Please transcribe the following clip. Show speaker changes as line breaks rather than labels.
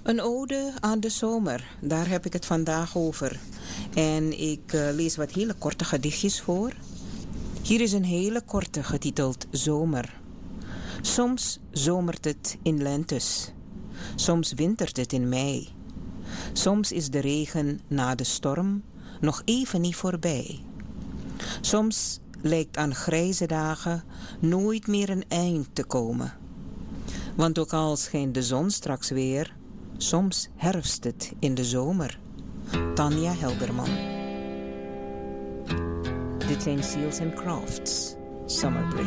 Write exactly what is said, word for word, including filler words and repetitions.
Een ode aan de zomer, daar heb ik het vandaag over. En ik uh, lees wat hele korte gedichtjes voor. Hier is een hele korte getiteld Zomer. Soms zomert het in lentes. Soms wintert het in mei. Soms is de regen na de storm nog even niet voorbij. Soms lijkt aan grijze dagen nooit meer een eind te komen. Want ook al schijnt de zon straks weer, soms herfst het in de zomer. Tanja Helderman. Dit zijn Seals and Crofts, Summer Breeze.